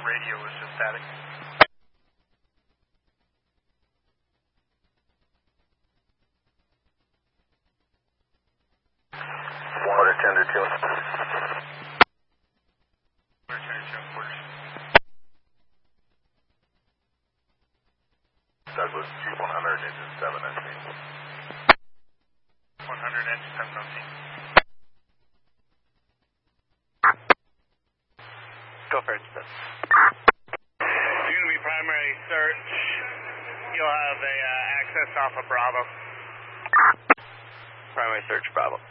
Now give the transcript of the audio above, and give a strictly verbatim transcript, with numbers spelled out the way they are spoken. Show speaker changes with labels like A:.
A: radio was just static.
B: Quarter ten to two.
A: Quarter ten to two quarters.
B: Douglas G one hundred, engine seven S C.
A: one hundred, engine seven S C. Go for it, sir. Unity primary search. You'll have a uh, access off of Bravo.
C: Primary search, Bravo.